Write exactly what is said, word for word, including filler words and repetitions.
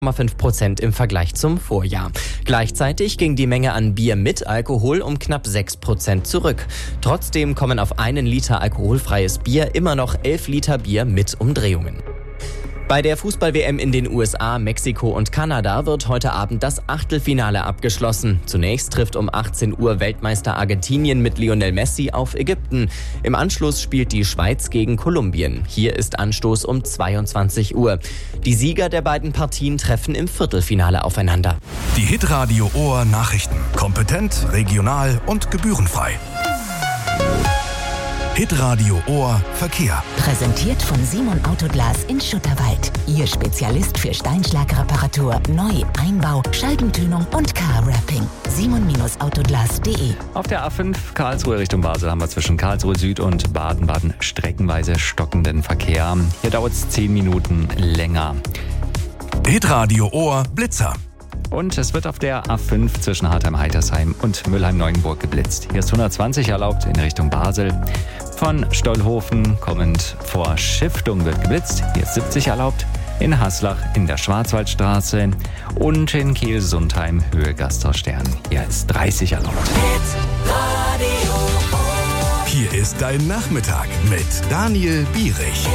fünf Prozent im Vergleich zum Vorjahr. Gleichzeitig ging die Menge an Bier mit Alkohol um knapp sechs Prozent zurück. Trotzdem kommen auf einen Liter alkoholfreies Bier immer noch elf Liter Bier mit Umdrehungen. Bei der Fußball-W M in den U S A, Mexiko und Kanada wird heute Abend das Achtelfinale abgeschlossen. Zunächst trifft um achtzehn Uhr Weltmeister Argentinien mit Lionel Messi auf Ägypten. Im Anschluss spielt die Schweiz gegen Kolumbien. Hier ist Anstoß um zweiundzwanzig Uhr. Die Sieger der beiden Partien treffen im Viertelfinale aufeinander. Die Hitradio Ohr Nachrichten. Kompetent, regional und gebührenfrei. Hitradio Ohr Verkehr. Präsentiert von Simon Autoglas in Schutterwald. Ihr Spezialist für Steinschlagreparatur, Neu-, Einbau, Scheibentönung und Car-Wrapping. simon Autoglas punkt de. Auf der A fünf Karlsruhe Richtung Basel haben wir zwischen Karlsruhe Süd und Baden-Baden streckenweise stockenden Verkehr. Hier dauert es zehn Minuten länger. Hitradio Ohr Blitzer. Und es wird auf der A fünf zwischen Hartheim-Heitersheim und Mülheim-Neuenburg geblitzt. Hier ist hundertzwanzig erlaubt in Richtung Basel. Von Stollhofen kommend vor Schiftung wird geblitzt. Hier ist siebzig erlaubt. In Haslach in der Schwarzwaldstraße und in Kiel-Sundheim Höhe Gasterstern. Hier ist dreißig erlaubt. Hier ist dein Nachmittag mit Daniel Bierich.